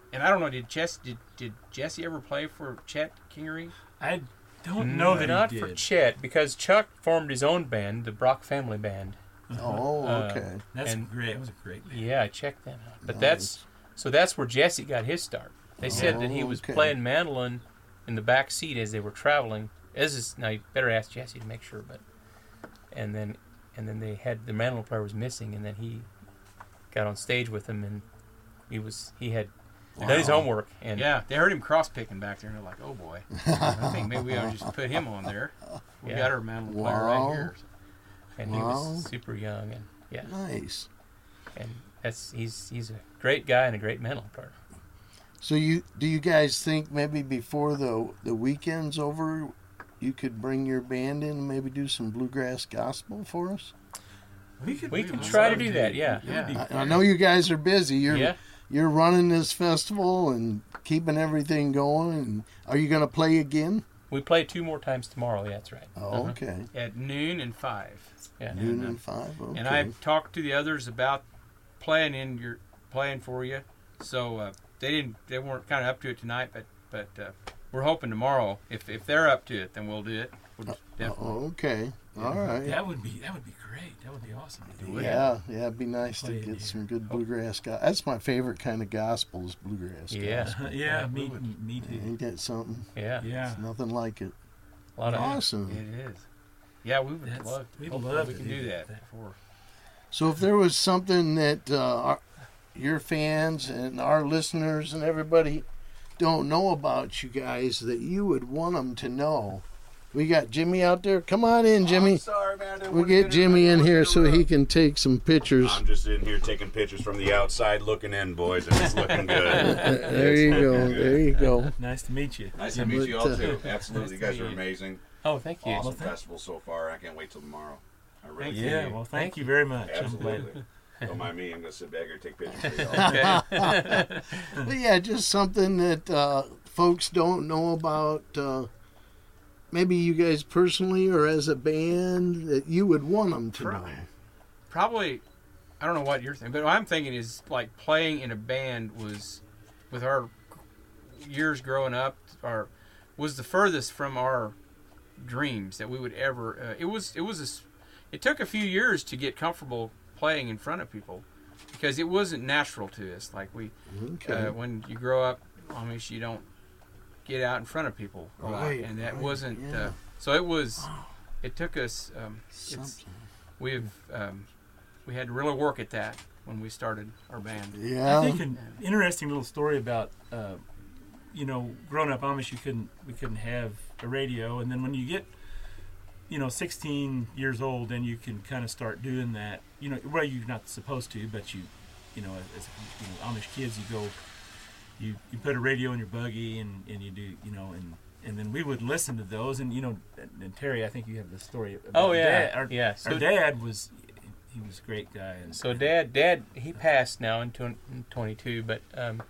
And I don't know, did Jesse ever play for Chet Kingery? I don't know that not he did. for Chet, because Chuck formed his own band, the Brock Family Band. Oh, okay. That's great. It was a great band. Yeah, I checked that out. But Nice. that's where Jesse got his start. They said that he was okay. playing mandolin in the back seat as they were traveling. Now you better ask Jesse to make sure, but and then they had the mandolin player was missing, and then he got on stage with him, and he had done his homework, and Yeah, they heard him cross-picking back there, and they're like, oh, boy. I think maybe we ought to just put him on there. We got our mandolin player right Wow. here. and he was super young, and yeah, Nice. and he's a great guy and a great mandolin player. So do you guys think maybe before the weekend's over, you could bring your band in and maybe do some bluegrass gospel for us? We can try to do that. Yeah. I know you guys are busy. Yeah. You're running this festival and keeping everything going. And are you going to play again? We play 2 more times tomorrow. Yeah, that's right. Oh, okay. At noon and 5. Yeah. Noon and 5. Okay. And I've talked to the others about playing for you. So they weren't kind of up to it tonight, but we're hoping tomorrow. If they're up to it, then we'll do it. We'll definitely. Okay. All right. That would be great. That would be awesome to do. Yeah, it'd be nice to Play it get here. some good bluegrass. That's my favorite kind of gospel is bluegrass. Yeah. gospel. Yeah, we me too. Ain't that something? Yeah. Yeah. It's nothing like it. A lot of Awesome. It is. Yeah, we would love to. We'd Hopefully love we to can do do that that. before. So if there was something that your fans and our listeners and everybody don't know about you guys that you would want them to know, we got Jimmy out there. Come on in, Jimmy. Sorry, man. We'll get Jimmy in here so he can take some pictures. I'm just in here taking pictures from the outside looking in, boys, and it's looking good. There you go. There you go. Nice to meet you. Nice to meet you all, But, too. Absolutely. You nice to guys are meet you. amazing. Oh, thank you. Awesome festival so far. I can't wait till tomorrow. I really Yeah, do. well, thank you very much. I'm glad. Absolutely. Don't mind me. I'm going to sit back here and take pictures for y'all. Okay. But yeah, just something that folks don't know about. Maybe you guys personally or as a band that you would want them to know. Probably, I don't know what you're thinking, but what I'm thinking is like playing in a band was, with our years growing up, was the furthest from our dreams that we would ever. It took a few years to get comfortable playing in front of people because it wasn't natural to us. Like Okay. when you grow up Amish, you don't get out in front of people a lot, Right, and that right, wasn't. yeah. So it was. It took us. Something. We had to really work at that when we started our band. Yeah. I think an interesting little story about, growing up Amish, we couldn't have a radio, and then when you get, 16 years old, then you can kind of start doing that. Well, you're not supposed to, but as Amish kids, you go, you put a radio in your buggy, and you do, and then we would listen to those, and and Terry, I think you have the story. About Oh yeah. Dad. So, Our dad was a great guy. so Dad, he passed now in 22, but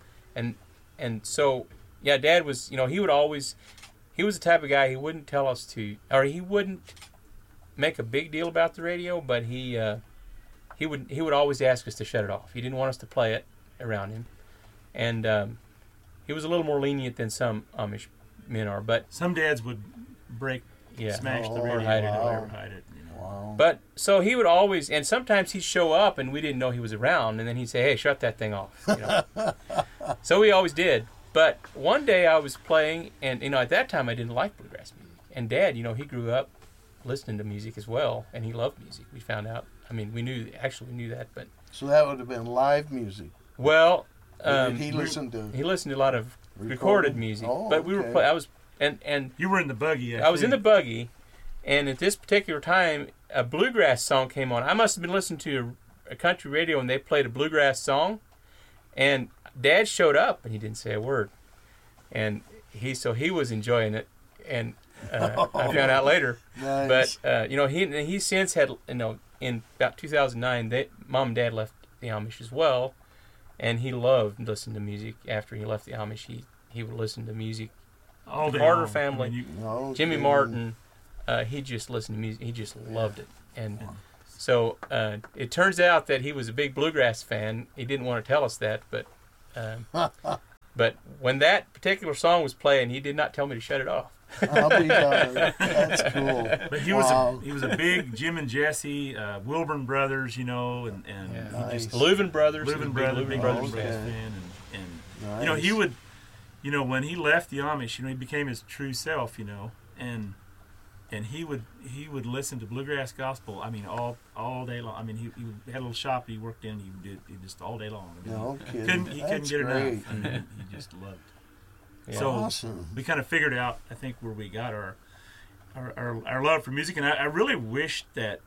and so yeah, Dad was, he would always, he was the type of guy, he wouldn't tell us to, or he wouldn't make a big deal about the radio, but he would always ask us to shut it off. He didn't want us to play it around him, and he was a little more lenient than some Amish men are, but some dads would smash the Oh, radio hide it or or whatever. hide it. Wow. But so he would always, and sometimes he'd show up and we didn't know he was around, and then he'd say, "Hey, shut that thing off." So he always did. But one day I was playing, and at that time I didn't like bluegrass music. And Dad, he grew up listening to music as well, and he loved music. We found out. I mean, we knew that, but So that would have been live music. well, Or did he listened to he listened to a lot of recorded music. Oh, but we were okay. I was and You were in the buggy. I was in the think. buggy, and at this particular time, a bluegrass song came on. I must have been listening to a country radio, and they played a bluegrass song, and Dad showed up, and he didn't say a word, and he was enjoying it, and I found out later. Nice. But he since had in about 2009, Mom and Dad left the Amish as well, and he loved listening to music. After he left the Amish, he would listen to music. All day Carter long. family. I mean, Okay. Jimmy Martin, he just listened to music. He just loved it, and so it turns out that he was a big bluegrass fan. He didn't want to tell us that, but But when that particular song was playing, he did not tell me to shut it off. I'll be darned. That's cool. But he Wow. was a big Jim and Jesse, Wilburn Brothers, and Yeah. he just Leuven Brothers. he was a Leuven big Brothers, Leuven big Brothers Brothers fan. fan, and Nice. he would, when he left the Amish, he became his true self, and he would listen to bluegrass gospel. I mean, all day long. I mean, he had a little shop he worked in. He did just all day long. I mean, No kidding. he That's couldn't get great. enough. I mean, he just loved it. Yeah. So Awesome. we kind of figured out, I think, where we got our love for music, and I really wish that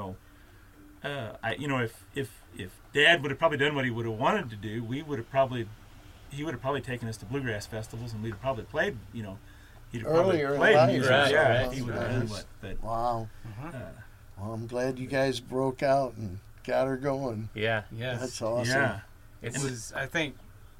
if Dad would have probably done what he would have wanted to do, he would have probably taken us to bluegrass festivals, and we'd have probably played. He'd have probably Earlier in played life. music. Right, Yeah, right. he would have done what. But Wow. Well, I'm glad you guys broke out and got her going. Yeah. Yes. That's awesome. yeah, It was, I think,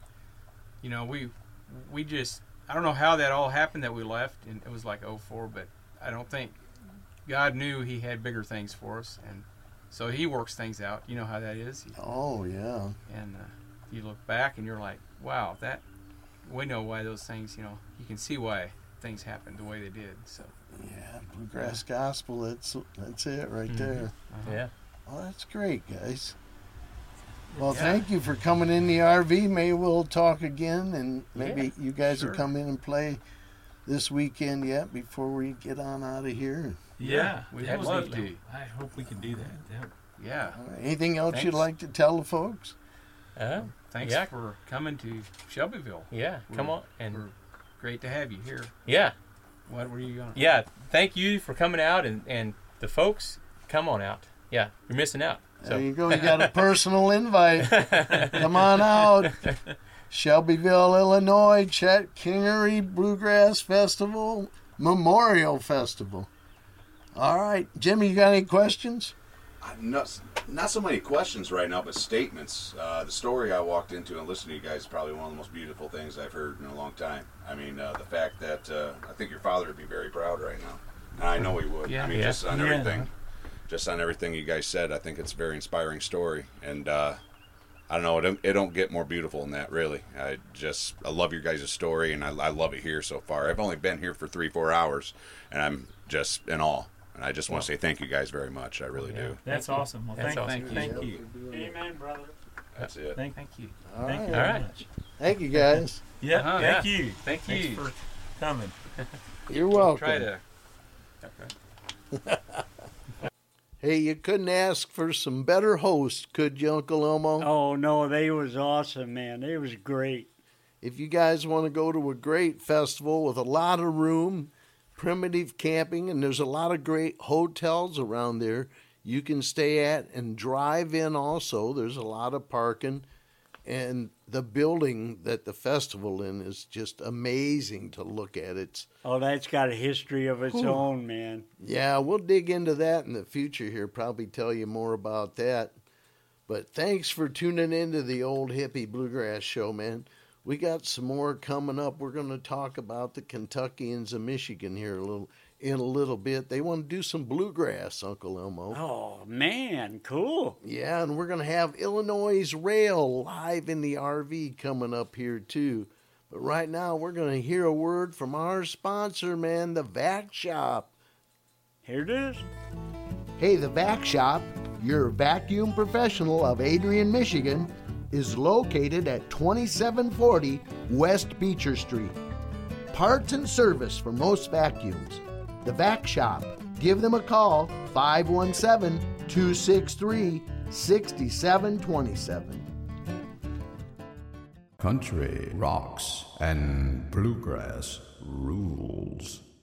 we just, I don't know how that all happened that we left, and it was like 04, but I don't think God knew he had bigger things for us, and so he works things out. You know how that is. Oh, yeah. And you look back and you're like, wow, we know why those things, you can see why things happened the way they did. So, Yeah, bluegrass gospel, that's it right there. Yeah. Well, that's great, guys. Well, Yeah. thank you for coming in the RV. Maybe we'll talk again, and maybe Yeah, you guys sure. will come in and play this weekend yet before we get on out of here. yeah. we'd that love would be- to. I hope we can do that. Yeah. All right. Anything else you'd Thanks. like to tell the folks? Thanks Yeah. for coming to Shelbyville. Yeah. Come on. We're And great to have you here. yeah. What were you going to Yeah. Thank you for coming out, and the folks, come on out. Yeah. You're missing out. There So you go. You got a personal invite. Come on out. Shelbyville, Illinois, Chet Kingery Bluegrass Festival, Memorial Festival. All right. Jimmy, you got any questions? Not so many questions right now, but statements. The story I walked into and listened to you guys is probably one of the most beautiful things I've heard in a long time. I mean, the fact that I think your father would be very proud right now. And I know he would. Yeah. I mean, Yeah. just on Yeah. everything. Just on everything you guys said, I think it's a very inspiring story. And I don't know, it don't get more beautiful than that, really. I love your guys' story, and I love it here so far. I've only been here for 3-4 hours, and I'm just in awe. And I just want to say thank you guys very much. I really do. That's Thank you. awesome. Well, That's thank awesome. Thank you. Amen, brother. That's it. Thank you. All Thank you right. very All right. much. Thank you, guys. Yeah. Uh-huh. Thank Yeah. you. Thank Thanks you. for coming. You're welcome. Try to. Hey, you couldn't ask for some better hosts, could you, Uncle Elmo? Oh, no, they was awesome, man. They was great. If you guys want to go to a great festival with a lot of room, primitive camping, and there's a lot of great hotels around there you can stay at and drive in also. There's a lot of parking. And the building that the festival in is just amazing to look at. It's Oh, that's got a history of its Whew. own, man. Yeah, we'll dig into that in the future here, probably tell you more about that. But thanks for tuning into the Old Hippie Bluegrass Show, man. We got some more coming up. We're going to talk about the Kentuckians of Michigan here in a little bit. They want to do some bluegrass, Uncle Elmo. Oh, man, cool. Yeah, and we're going to have Illinois Rail live in the RV coming up here, too. But right now, we're going to hear a word from our sponsor, man, the Vac Shop. Here it is. Hey, the Vac Shop, your vacuum professional of Adrian, Michigan, is located at 2740 West Beecher Street. Parts and service for most vacuums. The Vac Shop. Give them a call, 517-263-6727. Country rocks and bluegrass rules.